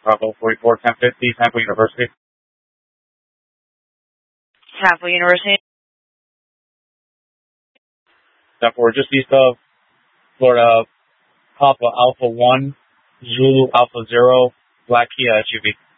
Bravo 44 1050, Temple University. Temple University. We're just east of Florida, Papa Alpha 1, Zulu Alpha 0, Black Kia SUV.